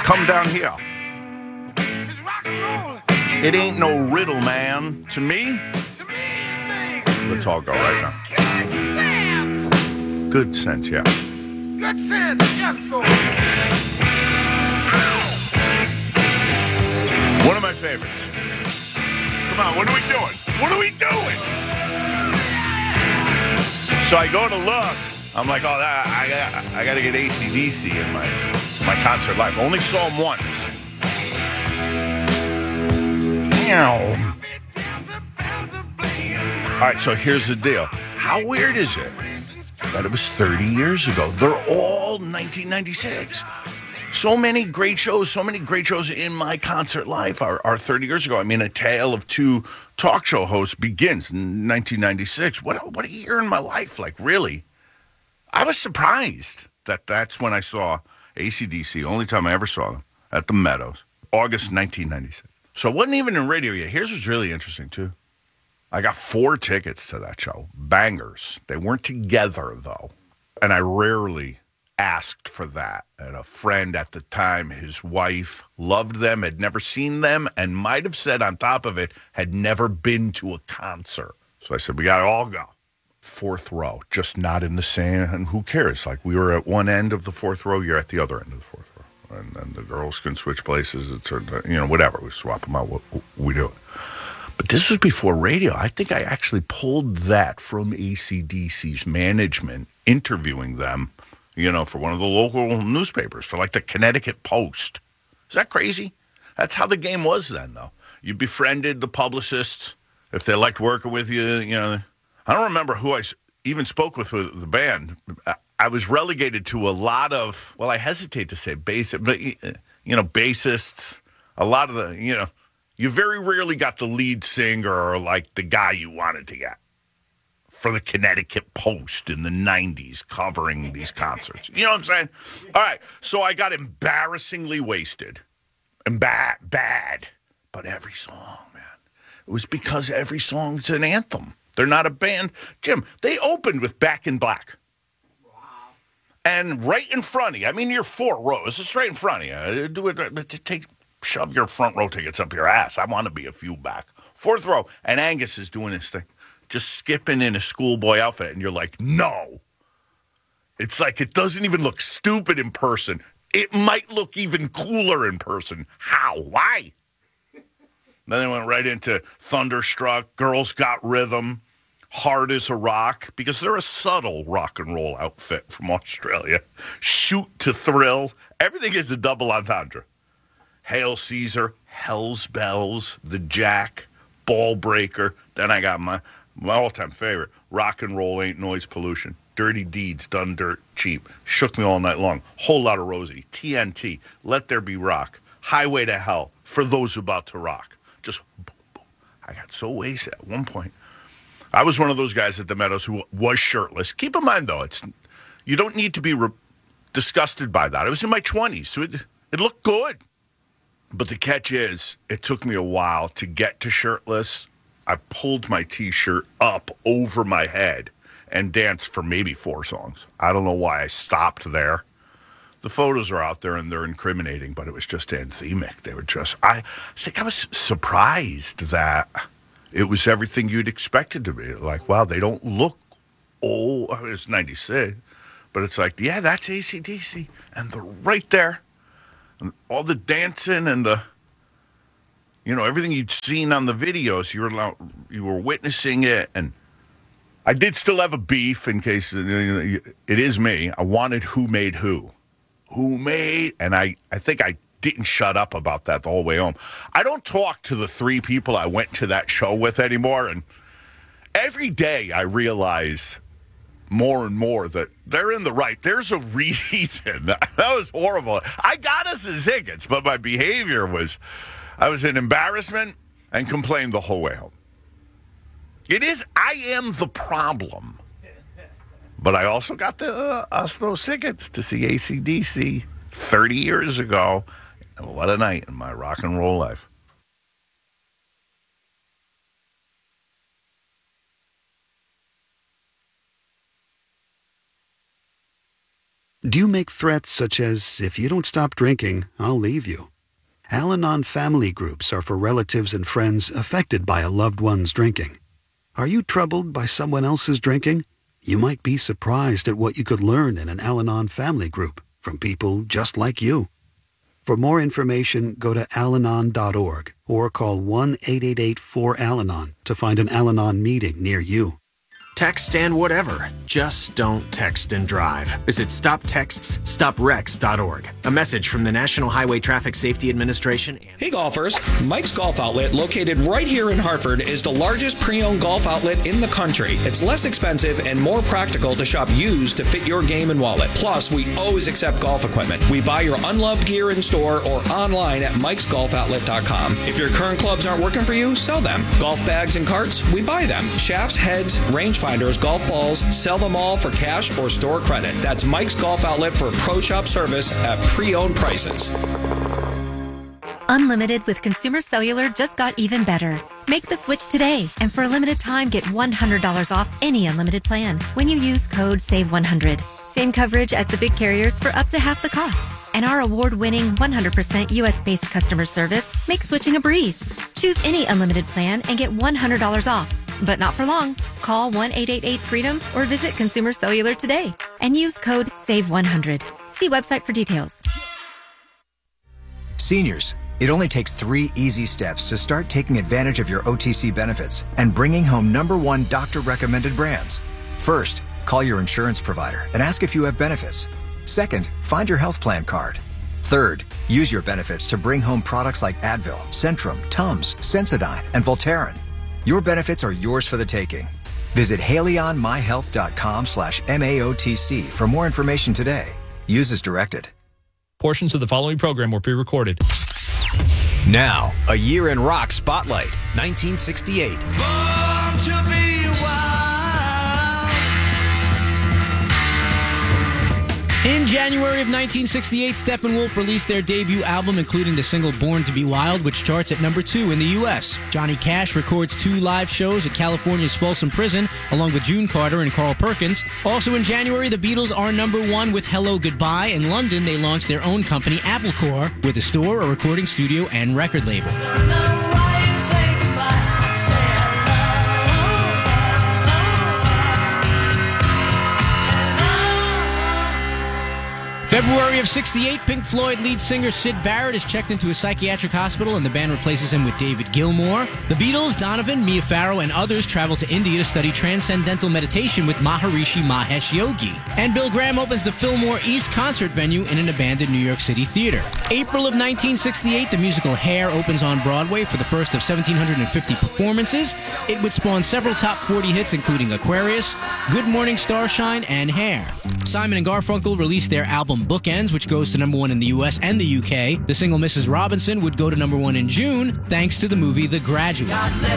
Come down here. It ain't no riddle, man. To me, let's all go right now. Good sense, yeah. Good sense, yes, go. One of my favorites. Come on, what are we doing? What are we doing? So I go to look. I'm like, oh, I got to get AC/DC in my concert live. Only saw him once. Meow. All right, so here's the deal. How weird is it that it was 30 years ago? They're all 1996. So many great shows in my concert life are 30 years ago. I mean, A Tale of Two talk show hosts begins in 1996. What a year in my life, like, really. I was surprised that that's when I saw AC/DC, only time I ever saw them, at the Meadows, August 1996. So it wasn't even in radio yet. Here's what's really interesting, too. I got 4 tickets to that show. Bangers. They weren't together, though. And I rarely asked for that. And a friend at the time, his wife, loved them, had never seen them, and might have said on top of it, had never been to a concert. So I said, we got to all go. 4th row, just not in the same, and who cares? Like, we were at one end of the 4th row, you're at the other end of the 4th row. And the girls can switch places, it's, whatever. We swap them out, we do it. But this was before radio. I think I actually pulled that from AC/DC's management, interviewing them, for one of the local newspapers, for like the Connecticut Post. Is that crazy? That's how the game was then, though. You befriended the publicists if they liked working with you, I don't remember who I even spoke with the band. I was relegated to a lot of, well, I hesitate to say basic, but, bassists, a lot of the, you very rarely got the lead singer or like the guy you wanted to get for the Connecticut Post in the 90s covering these concerts. You know what I'm saying? All right, so I got embarrassingly wasted and bad, but every song, man, it was because every song's an anthem. They're not a band. Jim, they opened with Back in Black. Wow. And right in front of you, I mean, you're 4 rows. It's right in front of you. Shove your front row tickets up your ass. I want to be a few back. 4th row, and Angus is doing his thing. Just skipping in a schoolboy outfit, and you're like, no. It's like it doesn't even look stupid in person. It might look even cooler in person. How? Why? Then they went right into Thunderstruck, Girls Got Rhythm, Hard as a Rock, because they're a subtle rock and roll outfit from Australia. Shoot to Thrill. Everything is a double entendre. Hail Caesar, Hell's Bells, The Jack, Ball Breaker. Then I got my all-time favorite, Rock and Roll Ain't Noise Pollution, Dirty Deeds Done Dirt Cheap, Shook Me All Night Long, Whole Lotta Rosie, TNT, Let There Be Rock, Highway to Hell, For Those About to Rock. Just, boom, boom. I got so wasted at one point. I was one of those guys at the Meadows who was shirtless. Keep in mind, though, you don't need to be disgusted by that. I was in my 20s, so it looked good. But the catch is, it took me a while to get to shirtless. I pulled my T-shirt up over my head and danced for maybe 4 songs. I don't know why I stopped there. The photos are out there and they're incriminating, but it was just anthemic. They were just, I think I was surprised that it was everything you'd expected to be. Like, wow, they don't look old. It's 96, but it's like, yeah, that's AC/DC. And they're right there. And all the dancing and the, everything you'd seen on the videos, you were witnessing it. And I did still have a beef in case it is me. I wanted Who Made Who. And I think I didn't shut up about that the whole way home. I don't talk to the 3 people I went to that show with anymore, and every day I realize more and more that they're in the right. There's a reason. That was horrible. I got us the tickets, but my behavior was, I was an embarrassment and complained the whole way home. I am the problem. But I also got those tickets to see AC/DC 30 years ago. And what a night in my rock and roll life. Do you make threats such as, if you don't stop drinking, I'll leave you? Al-Anon family groups are for relatives and friends affected by a loved one's drinking. Are you troubled by someone else's drinking? You might be surprised at what you could learn in an Al-Anon family group from people just like you. For more information, go to alanon.org or call 1-888-4-AL-ANON to find an Al-Anon meeting near you. Text and whatever. Just don't text and drive. Visit StopTextsStopWrecks.org. A message from the National Highway Traffic Safety Administration. Hey golfers, Mike's Golf Outlet, located right here in Hartford, is the largest pre-owned golf outlet in the country. It's less expensive and more practical to shop used to fit your game and wallet. Plus, we always accept golf equipment. We buy your unloved gear in store or online at mikesgolfoutlet.com. If your current clubs aren't working for you, sell them. Golf bags and carts, we buy them. Shafts, heads, rangefinders, golf balls, sell them all for cash or store credit. That's Mike's Golf Outlet for pro shop service at pre-owned prices. Unlimited with Consumer Cellular just got even better. Make the switch today, and for a limited time, get $100 off any unlimited plan when you use code SAVE100. Same coverage as the big carriers for up to half the cost. And our award-winning 100% U.S.-based customer service makes switching a breeze. Choose any unlimited plan and get $100 off. But not for long. Call 1-888-FREEDOM or visit Consumer Cellular today and use code SAVE100. See website for details. Seniors, it only takes 3 easy steps to start taking advantage of your OTC benefits and bringing home #1 doctor-recommended brands. First, call your insurance provider and ask if you have benefits. Second, find your health plan card. Third, use your benefits to bring home products like Advil, Centrum, Tums, Sensodyne, and Voltaren. Your benefits are yours for the taking. Visit HaleyOnMyHealth.com/MAOTC for more information today. Use as directed. Portions of the following program were pre-recorded. Now, a year in rock spotlight, 1968. Born to be wild. In January of 1968, Steppenwolf released their debut album, including the single Born to be Wild, which charts at number 2 in the U.S. Johnny Cash records 2 live shows at California's Folsom Prison, along with June Carter and Carl Perkins. Also in January, the Beatles are number 1 with Hello Goodbye. In London, they launched their own company, Applecore, with a store, a recording studio, and record label. February of 68, Pink Floyd lead singer Syd Barrett is checked into a psychiatric hospital and the band replaces him with David Gilmour. The Beatles, Donovan, Mia Farrow, and others travel to India to study transcendental meditation with Maharishi Mahesh Yogi. And Bill Graham opens the Fillmore East concert venue in an abandoned New York City theater. April of 1968, the musical Hair opens on Broadway for the first of 1,750 performances. It would spawn several top 40 hits, including Aquarius, Good Morning Starshine, and Hair. Simon and Garfunkel released their album Bookends, which goes to number 1 in the US and the UK. The single Mrs. Robinson would go to number 1 in June, thanks to the movie The Graduate.